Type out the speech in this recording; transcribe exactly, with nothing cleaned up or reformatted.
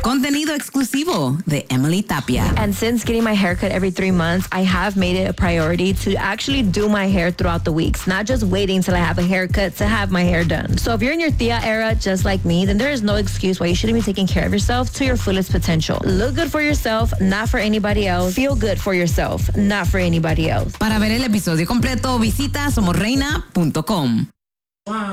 Contenido exclusivo de Emily Tapia. And since getting my haircut every three months, I have made it a priority to actually do my hair throughout the weeks, not just waiting till I have a haircut to have my hair done. So if you're in your tía era just like me, then there is no excuse why you shouldn't be taking care of yourself to your fullest potential. Look good for yourself, not for anybody else. Feel good for yourself, not for anybody else. Para ver el episodio completo, visita somos reina punto com.